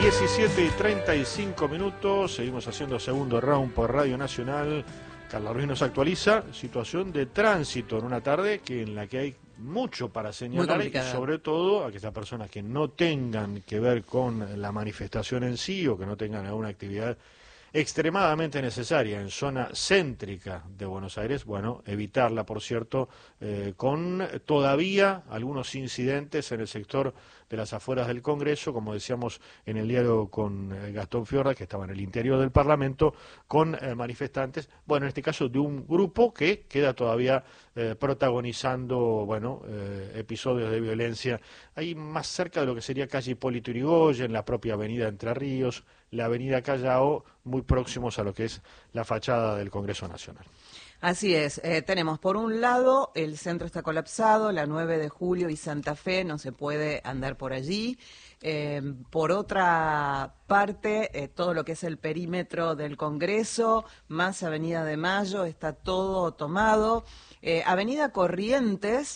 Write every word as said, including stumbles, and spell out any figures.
diecisiete y treinta y cinco minutos, seguimos haciendo segundo round por Radio Nacional. Carla Ruiz nos actualiza situación de tránsito en una tarde que en la que hay mucho para señalar y sobre todo a aquellas personas que no tengan que ver con la manifestación en sí o que no tengan alguna actividad extremadamente necesaria en zona céntrica de Buenos Aires, bueno, evitarla, por cierto, eh, con todavía algunos incidentes en el sector de las afueras del Congreso, como decíamos en el diálogo con eh, Gastón Fiorda, que estaba en el interior del Parlamento, con eh, manifestantes, bueno, en este caso de un grupo que queda todavía eh, protagonizando, bueno, eh, episodios de violencia, ahí más cerca de lo que sería calle Hipólito Yrigoyen, la propia avenida Entre Ríos, la avenida Callao, muy próximos a lo que es la fachada del Congreso Nacional. Así es, eh, tenemos por un lado el centro está colapsado, la nueve de julio y Santa Fe no se puede andar por allí. Eh, por otra parte, eh, todo lo que es el perímetro del Congreso, más Avenida de Mayo, está todo tomado. Eh, Avenida Corrientes